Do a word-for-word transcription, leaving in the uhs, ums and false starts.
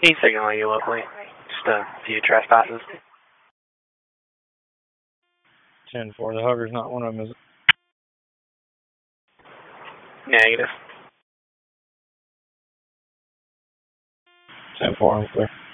He's signaling you locally. Just a few trespasses. ten four, the hugger's not one of them, is it? Negative. ten four, I'm clear.